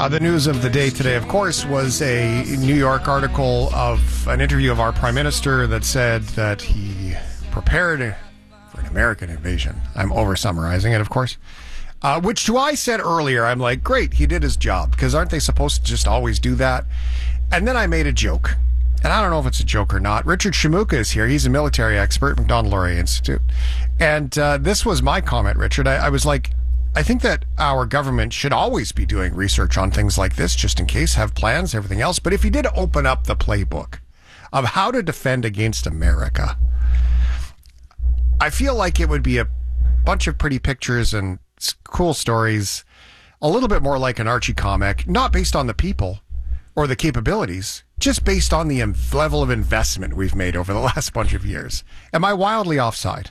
The news of the day today, of course, was a New York article of an interview of our Prime Minister that said that he prepared for an American invasion. I'm over-summarizing it, of course. Which to I said earlier, I'm like, great, he did his job, because aren't they supposed to just always do that? And then I made a joke. And I don't know if it's a joke or not. Richard Shamuka is here. He's a military expert, Macdonald-Laurier Institute. And this was my comment, Richard. I was like, I think that our government should always be doing research on things like this, just in case, have plans, everything else. But if you did open up the playbook of how to defend against America, I feel like it would be a bunch of pretty pictures and cool stories, a little bit more like an Archie comic, not based on the people or the capabilities, just based on the level of investment we've made over the last bunch of years. Am I wildly offside?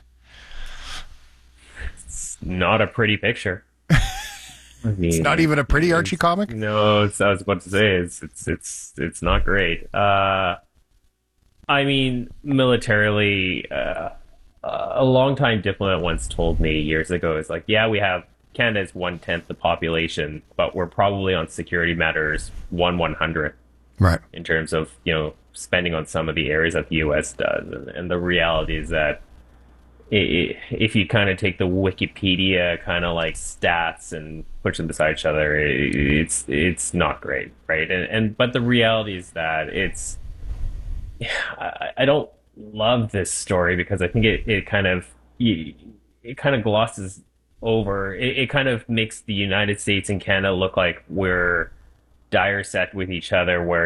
Not a pretty picture. I mean, it's not even a pretty Archie comic? No, I was about to say it's not great. I mean, militarily, a longtime diplomat once told me years ago, it's like, yeah, we have Canada's 1/10 the population, but we're probably on security matters 1/100th. Right. In terms of, spending on some of the areas that the U.S. does. And the reality is that if you kind of take the Wikipedia kind of like stats and push them beside each other, it's not great, right? But the reality is that I don't love this story because I think it kind of glosses over. It kind of makes the United States and Canada look like we're dire set with each other, where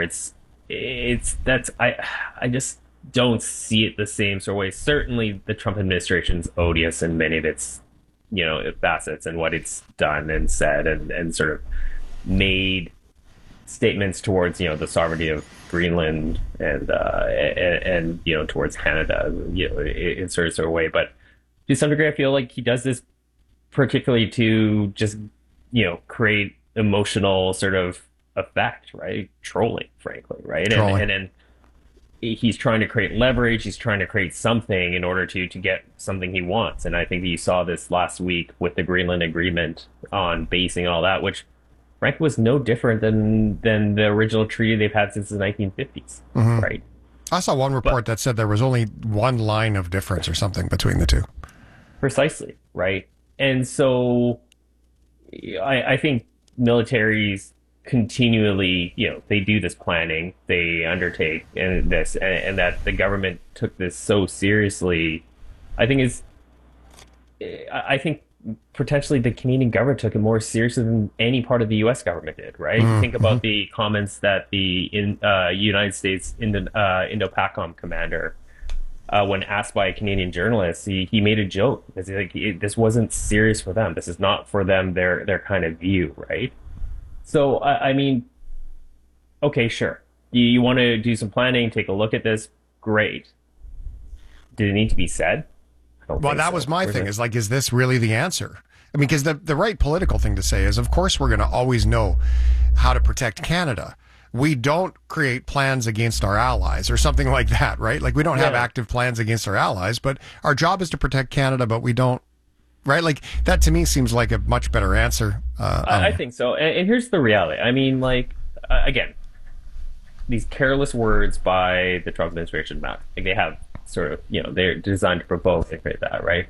I just don't see it the same sort of way. Certainly the Trump administration's odious in many of its, facets and what it's done and said and sort of made statements towards, the sovereignty of Greenland and towards Canada, in sort of way. But to some degree, I feel like he does this particularly to just, create emotional sort of effect, right? Trolling, frankly, right? Trolling. And then he's trying to create leverage. He's trying to create something in order to get something he wants. And I think that you saw this last week with the Greenland Agreement on basing all that, which frankly was no different than the original treaty they've had since the 1950s, right? I saw one report that said there was only one line of difference or something between the two. Precisely, right? And so I think militaries continually, they do this planning, they undertake and that the government took this so seriously, I think potentially the Canadian government took it more seriously than any part of the U.S. government did, right? Think about the comments that the United States Indo-PACOM commander, when asked by a Canadian journalist, he made a joke because this wasn't serious for them. This is not for them, their kind of view, right? So, I mean, okay, sure. You want to do some planning, take a look at this, great. Did it need to be said? Well, that was my thing, is this really the answer? I mean, because the right political thing to say is, of course, we're going to always know how to protect Canada. We don't create plans against our allies or something like that, right? Like, we don't have active plans against our allies, but our job is to protect Canada, but we don't. Right? Like, that to me seems like a much better answer. I think so. And here's the reality. I mean, again, these careless words by the Trump administration, they have sort of, they're designed to provoke and create that, right?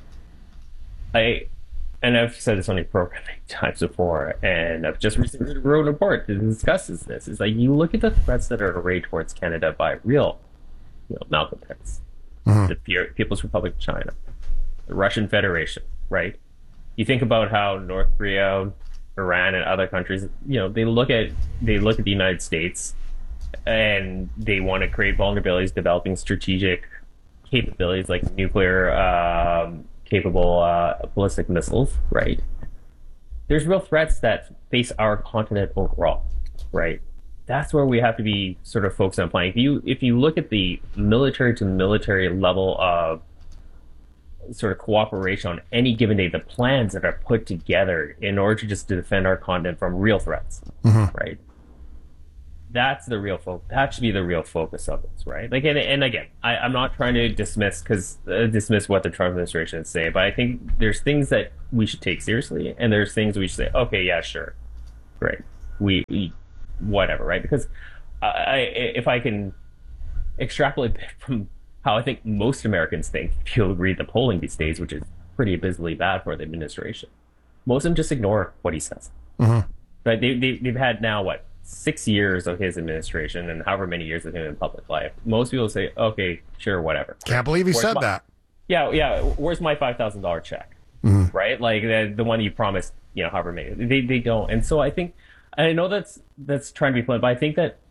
And I've said this on your program many times before, and I've just recently wrote a report that discusses this. It's like, you look at the threats that are arrayed towards Canada by real, malcontents, the People's Republic of China, the Russian Federation, right? You think about how North Korea, Iran, and other countries, they look at the United States and they want to create vulnerabilities, developing strategic capabilities like nuclear capable ballistic missiles, right? There's real threats that face our continent overall, right? That's where we have to be sort of focused on planning. If you look at the military to military level of sort of cooperation on any given day, the plans that are put together in order to just defend our continent from real threats, right? That's the real focus. That should be the real focus of this, right? Like, and again, I'm not trying to dismiss what the Trump administration is saying, but I think there's things that we should take seriously, and there's things we should say, okay, yeah, sure, great. whatever, right? Because if I can extrapolate from how I think most Americans think, if you'll read the polling these days, which is pretty abysmally bad for the administration, most of them just ignore what he says. Mm-hmm. Right? They've had now, what, 6 years of his administration and however many years of him in public life. Most people say, okay, sure, whatever. Can't believe he said that. Yeah. Where's my $5,000 check? Mm-hmm. Right? Like the one you promised, however many. They don't. And so I think, I know that's trying to be fun, but I think that,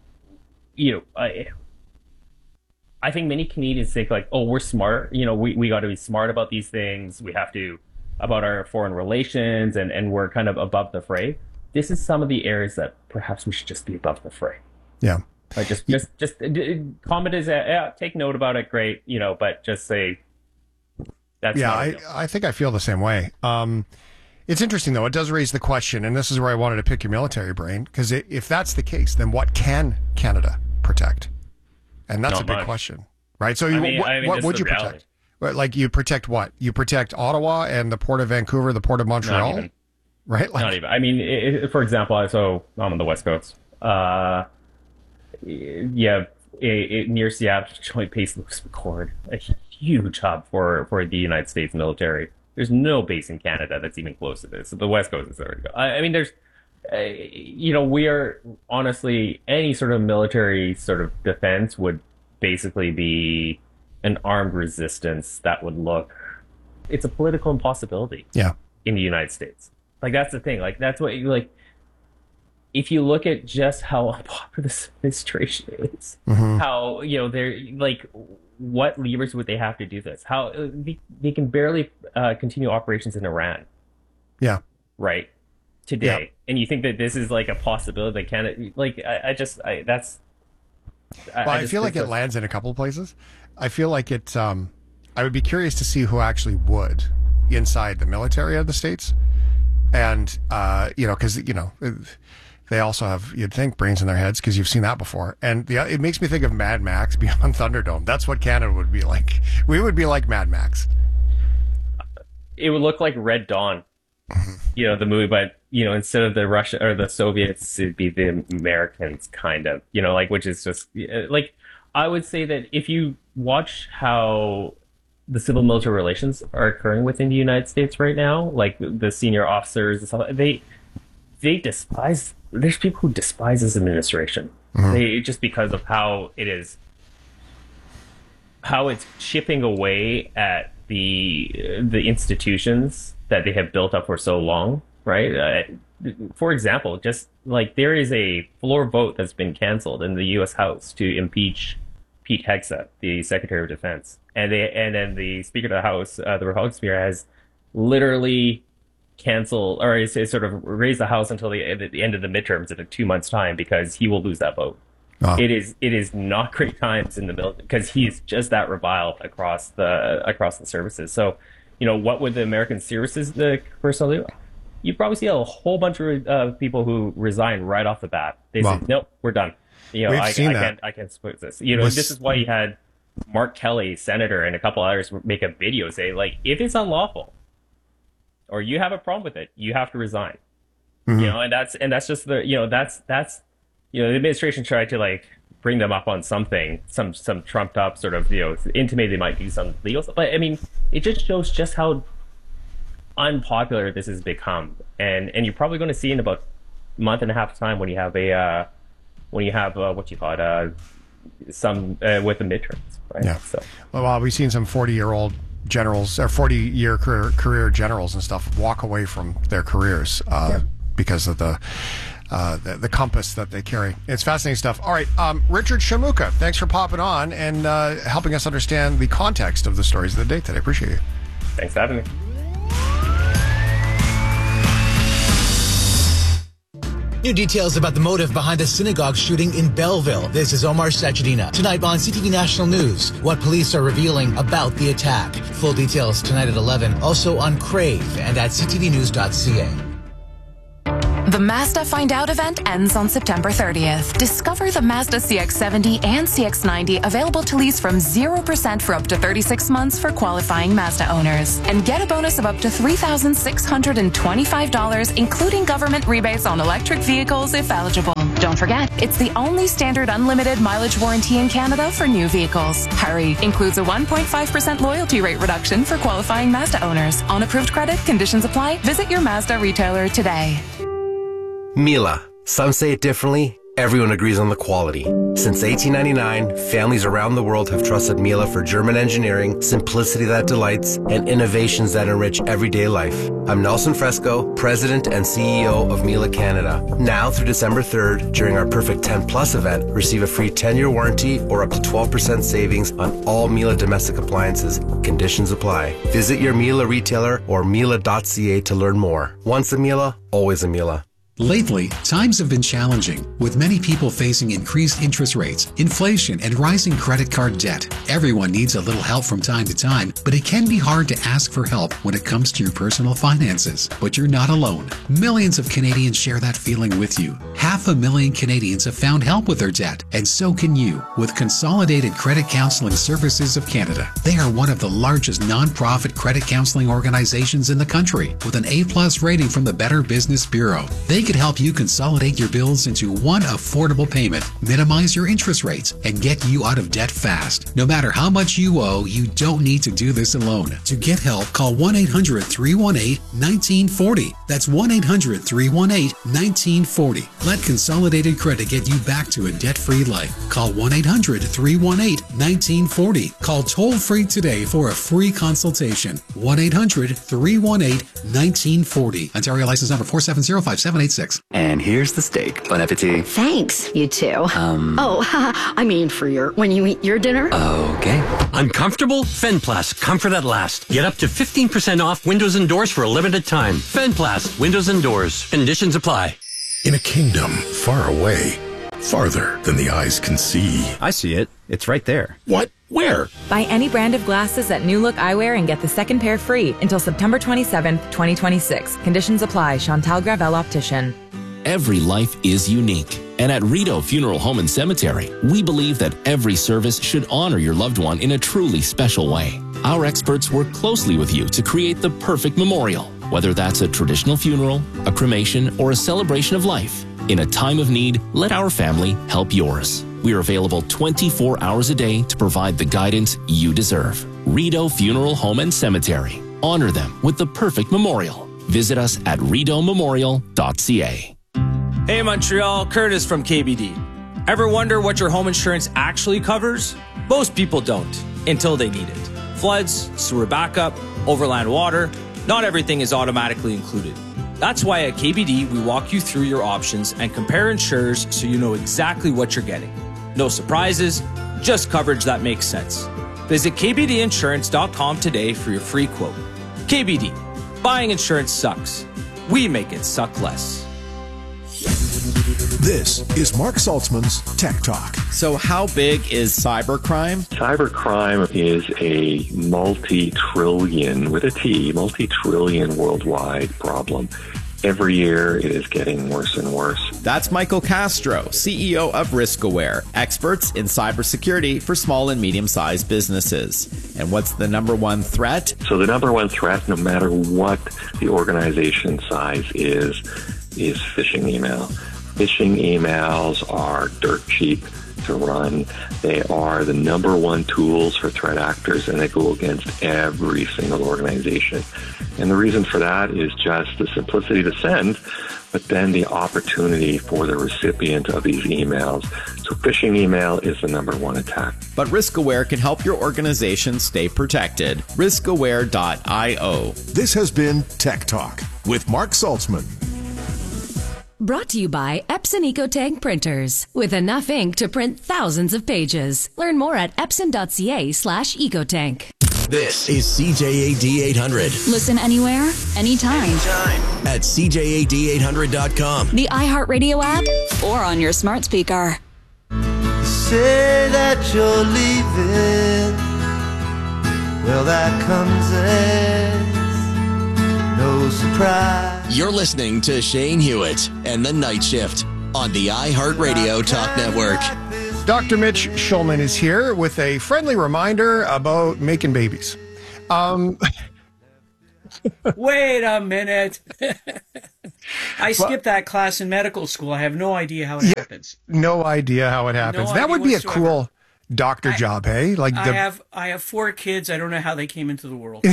I think many Canadians think like, oh, we're smart. We got to be smart about these things. We have to, about our foreign relations, and we're kind of above the fray. This is some of the areas that perhaps we should just be above the fray. Yeah. Like just comment is, take note about it. Great. But just say that's. Yeah. I think I feel the same way. It's interesting though. It does raise the question, and this is where I wanted to pick your military brain, because if that's the case, then what can Canada protect? And that's a big question, right? So what would you protect? Like you protect what? You protect Ottawa and the Port of Vancouver, the Port of Montreal, right? Like, not even. I mean, for example, so I'm on the West Coast. Near Seattle, Joint Base Lewis McChord, a huge hub for the United States military. There's no base in Canada that's even close to this. So the West Coast is there to go. I mean, there's. We are honestly, any sort of military sort of defense would basically be an armed resistance that would look, it's a political impossibility. Yeah. In the United States. Like, that's the thing. Like, that's what if you look at just how unpopular this administration is, mm-hmm. how, they're like, what levers would they have to do this? How they can barely continue operations in Iran. Yeah. Right. Today. Yeah. And you think that this is like a possibility that Canada, like, I feel like it lands in a couple of places. I feel like it, I would be curious to see who actually would inside the military of the States. And, because, they also have, you'd think, brains in their heads, because you've seen that before. And it makes me think of Mad Max Beyond Thunderdome. That's what Canada would be like. We would be like Mad Max. It would look like Red Dawn. The movie, but instead of the Russia or the Soviets, it'd be the Americans, kind of, which is just like, I would say that if you watch how the civil military relations are occurring within the United States right now, like the senior officers and stuff, they despise. There's people who despise this administration. Mm-hmm. Just because of how it's chipping away at the institutions that they have built up for so long, right? For example, just like there is a floor vote that's been canceled in the U.S. House to impeach Pete Hegseth, the Secretary of Defense, and then the Speaker of the House, the Republican Speaker, has literally canceled or is sort of raised the House until the end of the midterms in 2 months' time, because he will lose that vote. Oh. It is not great times in the middle, because he's just that reviled across the services. So, what would the American services personnel do? You probably see a whole bunch of people who resign right off the bat. They say, nope, we're done. I can't support this. This is why you had Mark Kelly, senator, and a couple others make a video say, like, if it's unlawful or you have a problem with it, you have to resign. Mm-hmm. And that's just the the administration tried to like bring them up on something, some trumped up sort of intimate they might do some legal stuff. But I mean, it just shows just how unpopular this has become, and you're probably going to see in about a month and a half time when you have what you call it, some with the midterms, right? Yeah. So we've seen some 40-year-old generals or 40-year career generals and stuff walk away from their careers because of the compass that they carry. It's fascinating stuff. All right, Richard Shamuka, thanks for popping on and helping us understand the context of the stories of the day today. Appreciate you. Thanks for having me. New details about the motive behind the synagogue shooting in Belleville. This is Omar Sachedina. Tonight on CTV National News, what police are revealing about the attack. Full details tonight at 11. Also on Crave and at ctvnews.ca. The Mazda Find Out event ends on September 30th. Discover the Mazda CX-70 and CX-90 available to lease from 0% for up to 36 months for qualifying Mazda owners. And get a bonus of up to $3,625, including government rebates on electric vehicles if eligible. Don't forget, it's the only standard unlimited mileage warranty in Canada for new vehicles. Hurry! Includes a 1.5% loyalty rate reduction for qualifying Mazda owners. On approved credit, conditions apply. Visit your Mazda retailer today. Miele. Some say it differently. Everyone agrees on the quality. Since 1899, families around the world have trusted Miele for German engineering, simplicity that delights, and innovations that enrich everyday life. I'm Nelson Fresco, President and CEO of Miele Canada. Now through December 3rd, during our Perfect 10 Plus event, receive a free 10-year warranty or up to 12% savings on all Miele domestic appliances. Conditions apply. Visit your Miele retailer or miele.ca to learn more. Once a Miele, always a Miele. Lately, times have been challenging, with many people facing increased interest rates, inflation, and rising credit card debt. Everyone needs a little help from time to time, but it can be hard to ask for help when it comes to your personal finances. But you're not alone. Millions of Canadians share that feeling with you. 500,000 Canadians have found help with their debt, and so can you with Consolidated Credit Counseling Services of Canada. They are one of the largest non-profit credit counseling organizations in the country, with an A+ rating from the Better Business Bureau. They could help you consolidate your bills into one affordable payment, minimize your interest rates, and get you out of debt fast. No matter how much you owe, you don't need to do this alone. To get help, call 1-800-318-1940. That's 1-800-318-1940. Let Consolidated Credit get you back to a debt-free life. Call 1-800-318-1940. Call toll-free today for a free consultation. 1-800-318-1940. Ontario license number 4705786. And here's the steak. Bon appetit. Thanks, you too. I mean for when you eat your dinner. Okay. Uncomfortable? Fenplast, comfort at last. Get up to 15% off windows and doors for a limited time. Fenplast, windows and doors. Conditions apply. In a kingdom far away, farther than the eyes can see. I see it. It's right there. What? Where? Buy any brand of glasses at New Look Eyewear and get the second pair free until September 27th, 2026. Conditions apply. Chantal Gravel Optician. Every life is unique. And at Rideau Funeral Home and Cemetery, we believe that every service should honor your loved one in a truly special way. Our experts work closely with you to create the perfect memorial, whether that's a traditional funeral, a cremation, or a celebration of life. In a time of need, let our family help yours. We are available 24 hours a day to provide the guidance you deserve. Rideau Funeral Home and Cemetery. Honor them with the perfect memorial. Visit us at rideaumemorial.ca. Hey Montreal, Curtis from KBD. Ever wonder what your home insurance actually covers? Most people don't, until they need it. Floods, sewer backup, overland water, not everything is automatically included. That's why at KBD, we walk you through your options and compare insurers so you know exactly what you're getting. No surprises, just coverage that makes sense. Visit kbdinsurance.com today for your free quote. KBD, buying insurance sucks. We make it suck less. This is Mark Saltzman's Tech Talk. So how big is cybercrime? Cybercrime is a multi-trillion worldwide problem. Every year, it is getting worse and worse. That's Michael Castro, CEO of RiskAware, experts in cybersecurity for small and medium-sized businesses. And what's the number one threat? So the number one threat, no matter what the organization size is phishing email. Phishing emails are dirt cheap to run. They are the number one tools for threat actors, and they go against every single organization. And the reason for that is just the simplicity to send, but then the opportunity for the recipient of these emails. So phishing email is the number one attack. But RiskAware can help your organization stay protected. RiskAware.io. This has been Tech Talk with Mark Saltzman. Brought to you by Epson EcoTank printers. With enough ink to print thousands of pages. Learn more at epson.ca/ecotank. This is CJAD 800. Listen anywhere, anytime. At CJAD800.com. The iHeartRadio app or on your smart speaker. Say that you're leaving. Well, that comes as no no surprise. You're listening to Shane Hewitt and The Night Shift on the iHeartRadio Talk Network. Dr. Mitch Schulman is here with a friendly reminder about making babies. Wait a minute. I skipped that class in medical school. I have no idea how it happens. No idea how it happens. No that would be whatsoever. a cool doctor job, hey? Like I have 4 kids. I don't know how they came into the world.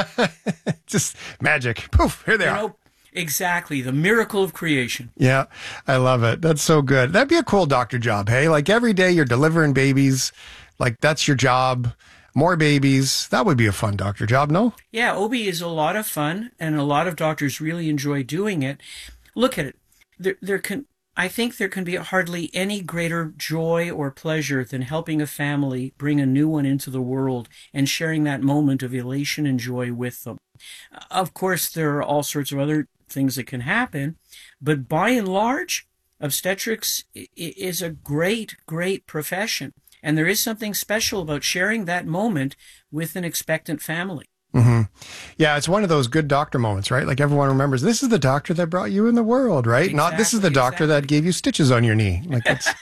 Just magic. Poof, here they are. Exactly. The miracle of creation. Yeah, I love it. That's so good. That'd be a cool doctor job, hey? Like every day you're delivering babies. Like that's your job. More babies. That would be a fun doctor job, no? Yeah, OB is a lot of fun, and a lot of doctors really enjoy doing it. Look at it. I think there can be hardly any greater joy or pleasure than helping a family bring a new one into the world and sharing that moment of elation and joy with them. Of course, there are all sorts of other things that can happen, but by and large, obstetrics is a great, great profession. And there is something special about sharing that moment with an expectant family. Mm-hmm. Yeah, it's one of those good doctor moments, right? Like everyone remembers, this is the doctor that brought you in the world, right? Not this is the doctor that gave you stitches on your knee. Like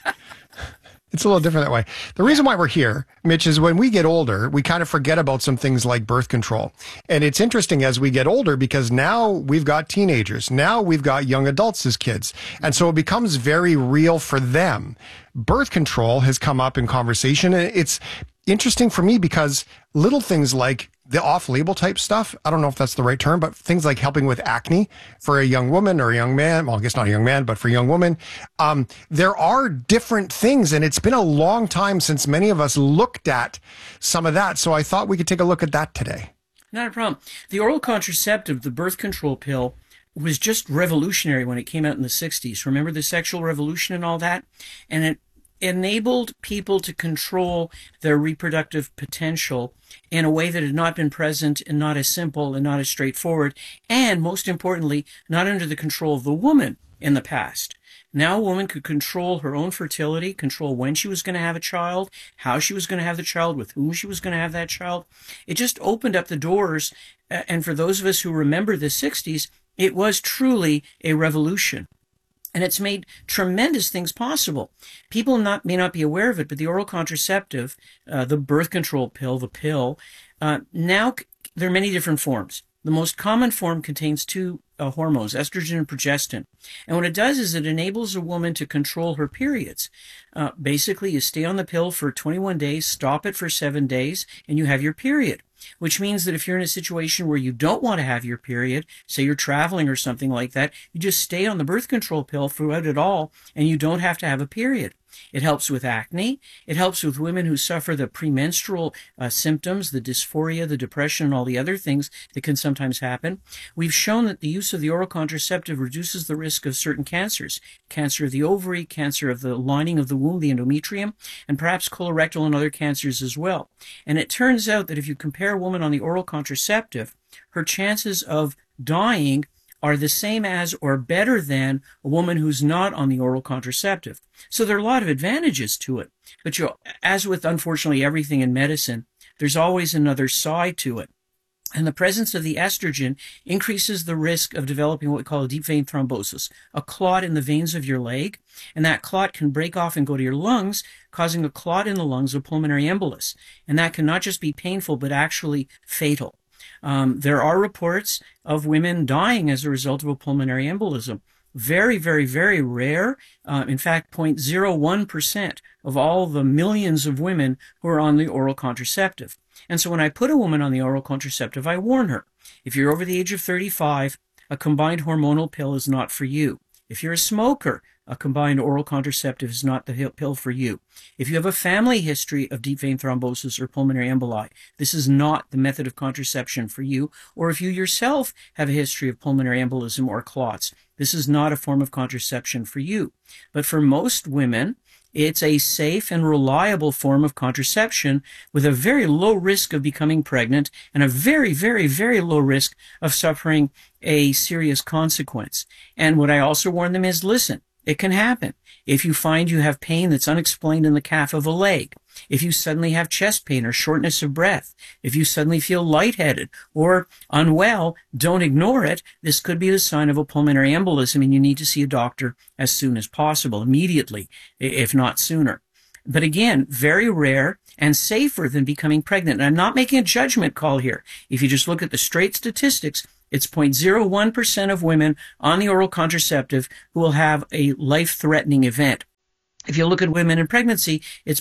it's a little different that way. The reason why we're here, Mitch, is when we get older, we kind of forget about some things like birth control. And it's interesting as we get older because now we've got teenagers. Now we've got young adults as kids. And so it becomes very real for them. Birth control has come up in conversation. And it's interesting for me because little things like the off-label type stuff, I don't know if that's the right term, but things like helping with acne for a young woman or a young man, well, I guess not a young man, but for a young woman, there are different things, and it's been a long time since many of us looked at some of that, so I thought we could take a look at that today. Not a problem. The oral contraceptive, the birth control pill, was just revolutionary when it came out in the 60s. Remember the sexual revolution and all that? And it enabled people to control their reproductive potential in a way that had not been present and not as simple and not as straightforward, and most importantly, not under the control of the woman in the past. Now a woman could control her own fertility, control when she was going to have a child, how she was going to have the child, with whom she was going to have that child. It just opened up the doors, and for those of us who remember the 60s, it was truly a revolution. And it's made tremendous things possible. People may not be aware of it, but the oral contraceptive, the birth control pill, the pill, now there are many different forms. The most common form contains 2 hormones, estrogen and progestin. And what it does is it enables a woman to control her periods. Basically, you stay on the pill for 21 days, stop it for 7 days, and you have your period. Which means that if you're in a situation where you don't want to have your period, say you're traveling or something like that, you just stay on the birth control pill throughout it all, and you don't have to have a period. It helps with acne. It helps with women who suffer the premenstrual symptoms, the dysphoria, the depression, and all the other things that can sometimes happen. We've shown that the use of the oral contraceptive reduces the risk of certain cancers, cancer of the ovary, cancer of the lining of the womb, the endometrium, and perhaps colorectal and other cancers as well. And it turns out that if you compare a woman on the oral contraceptive, her chances of dying are the same as or better than a woman who's not on the oral contraceptive. So there are a lot of advantages to it. But as with unfortunately everything in medicine, there's always another side to it. And the presence of the estrogen increases the risk of developing what we call a deep vein thrombosis, a clot in the veins of your leg. And that clot can break off and go to your lungs, causing a clot in the lungs, a pulmonary embolus. And that can not just be painful, but actually fatal. There are reports of women dying as a result of a pulmonary embolism. Very, very, very rare. In fact, 0.01% of all the millions of women who are on the oral contraceptive. And so when I put a woman on the oral contraceptive, I warn her, if you're over the age of 35, a combined hormonal pill is not for you. If you're a smoker, a combined oral contraceptive is not the pill for you. If you have a family history of deep vein thrombosis or pulmonary emboli, this is not the method of contraception for you. Or if you yourself have a history of pulmonary embolism or clots, this is not a form of contraception for you. But for most women, it's a safe and reliable form of contraception with a very low risk of becoming pregnant and a very, very, very low risk of suffering a serious consequence. And what I also warn them is, listen, it can happen. If you find you have pain that's unexplained in the calf of a leg, If you suddenly have chest pain or shortness of breath, if you suddenly feel lightheaded or unwell, don't ignore it. This could be a sign of a pulmonary embolism, and you need to see a doctor as soon as possible, immediately, if not sooner. But again, very rare and safer than becoming pregnant. And I'm not making a judgment call here. If you just look at the straight statistics, it's 0.01% of women on the oral contraceptive who will have a life-threatening event. If you look at women in pregnancy, it's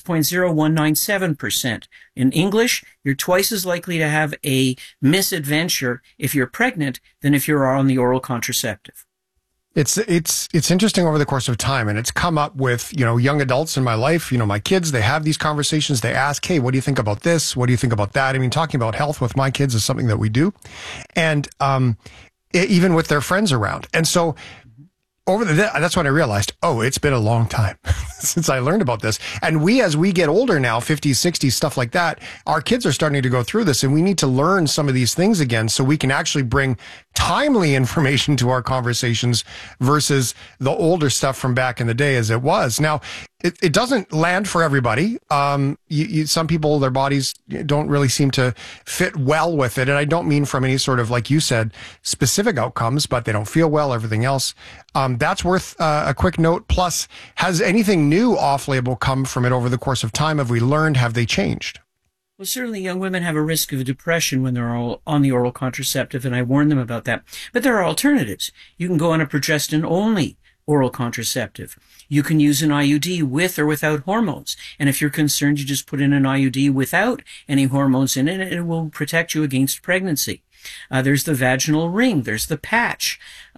0.0197%. In English, you're twice as likely to have a misadventure if you're pregnant than if you're on the oral contraceptive. It's interesting over the course of time, and it's come up with, young adults in my life, my kids, they have these conversations. They ask, hey, what do you think about this? What do you think about that? I mean, talking about health with my kids is something that we do. And, even with their friends around. And so that's when I realized, it's been a long time since I learned about this. And as we get older now, 50s, 60s, stuff like that, our kids are starting to go through this, and we need to learn some of these things again so we can actually bring timely information to our conversations versus the older stuff from back in the day as it was. Now, it doesn't land for everybody. Some people, their bodies don't really seem to fit well with it. And I don't mean from any sort of, like you said, specific outcomes, but they don't feel well, everything else. That's worth a quick note. Plus, has anything new off-label come from it over the course of time? Have we learned? Have they changed? Well, certainly young women have a risk of depression when they're all on the oral contraceptive, and I warn them about that. But there are alternatives. You can go on a progestin-only oral contraceptive. You can use an IUD with or without hormones. And if you're concerned, you just put in an IUD without any hormones in it, and it will protect you against pregnancy. There's the vaginal ring. There's the patch.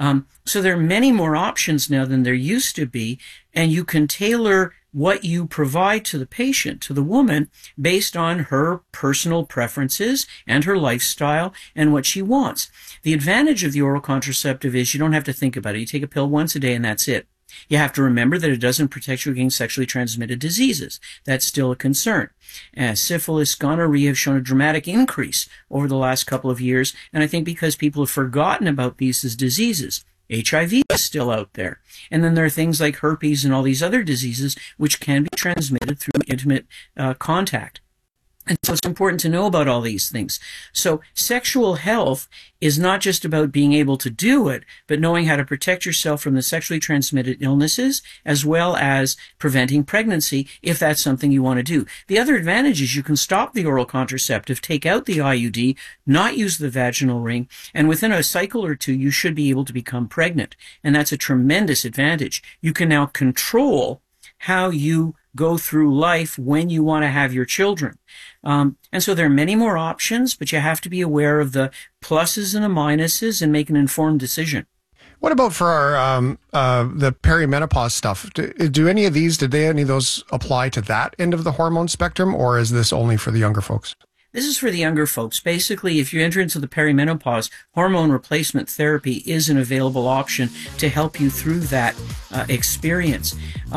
So there are many more options now than there used to be, and you can tailor what you provide to the patient, to the woman, based on her personal preferences and her lifestyle and what she wants. The advantage of the oral contraceptive is you don't have to think about it. You take a pill once a day and that's it. You have to remember that it doesn't protect you against sexually transmitted diseases. That's still a concern. Syphilis, gonorrhea have shown a dramatic increase over the last couple of years, and I think because people have forgotten about these as diseases. HIV is still out there. And then there are things like herpes and all these other diseases which can be transmitted through intimate contact. And so it's important to know about all these things. So sexual health is not just about being able to do it, but knowing how to protect yourself from the sexually transmitted illnesses, as well as preventing pregnancy, if that's something you want to do. The other advantage is you can stop the oral contraceptive, take out the IUD, not use the vaginal ring, and within a cycle or two, you should be able to become pregnant. And that's a tremendous advantage. You can now control how you go through life when you want to have your children. And so there are many more options, but you have to be aware of the pluses and the minuses and make an informed decision. What about for our the perimenopause stuff? Do any of those apply to that end of the hormone spectrum, or is this only for the younger folks? This is for the younger folks. Basically, if you enter into the perimenopause, hormone replacement therapy is an available option to help you through that experience.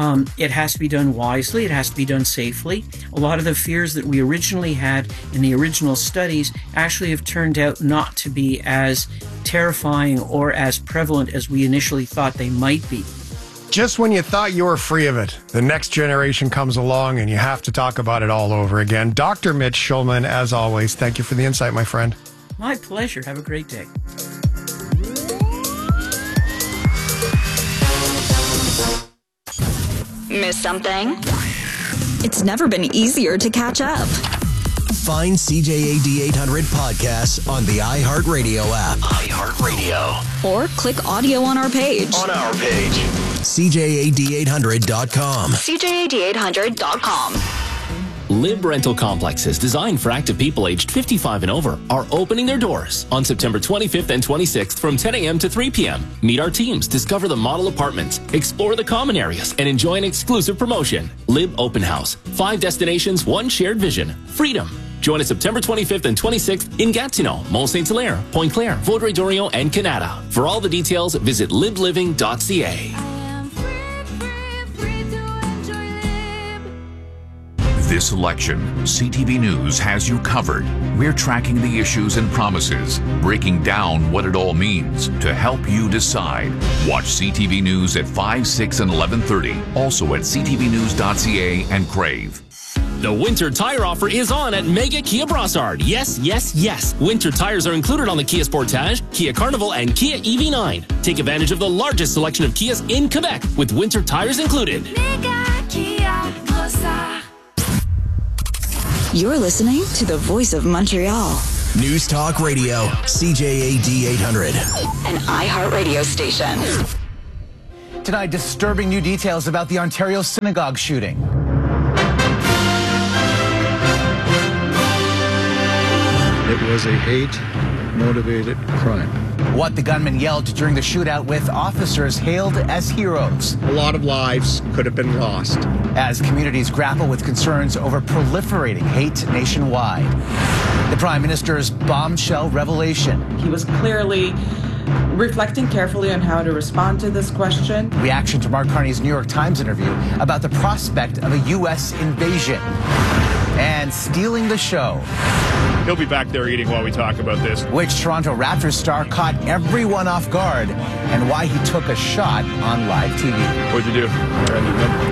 It has to be done wisely. It has to be done safely. A lot of the fears that we originally had in the original studies actually have turned out not to be as terrifying or as prevalent as we initially thought they might be. Just when you thought you were free of it, the next generation comes along and you have to talk about it all over again. Dr. Mitch Shulman, as always, thank you for the insight, my friend. My pleasure. Have a great day. Miss something? It's never been easier to catch up. Find CJAD 800 podcasts on the iHeartRadio app. iHeartRadio. Or click audio on our page. CJAD800.com. CJAD800.com. Lib Rental Complexes designed for active people aged 55 and over are opening their doors on September 25th and 26th from 10 a.m. to 3 p.m. Meet our teams, discover the model apartments, explore the common areas, and enjoy an exclusive promotion. Lib Open House. 5 destinations, 1 shared vision. Freedom. Join us September 25th and 26th in Gatineau, Mont Saint-Hilaire, Pointe-Claire, Vaudreuil-Dorion, and Canada. For all the details, visit libliving.ca. This election, CTV News has you covered. We're tracking the issues and promises, breaking down what it all means to help you decide. Watch CTV News at 5, 6, and 11:30. Also at ctvnews.ca and Crave. The winter tire offer is on at Mega Kia Brossard. Yes, yes, yes. Winter tires are included on the Kia Sportage, Kia Carnival, and Kia EV9. Take advantage of the largest selection of Kias in Quebec with winter tires included. Mega Kia Brossard. You're listening to the Voice of Montreal. News Talk Radio, CJAD 800. An iHeartRadio station. Tonight, disturbing new details about the Ontario synagogue shooting. It was a hate-motivated crime. What the gunman yelled during the shootout with officers hailed as heroes. A lot of lives could have been lost. As communities grapple with concerns over proliferating hate nationwide. The Prime Minister's bombshell revelation. He was clearly reflecting carefully on how to respond to this question. Reaction to Mark Carney's New York Times interview about the prospect of a U.S. invasion. And stealing the show. He'll be back there eating while we talk about this. Which Toronto Raptors star caught everyone off guard and why he took a shot on live TV. What'd you do?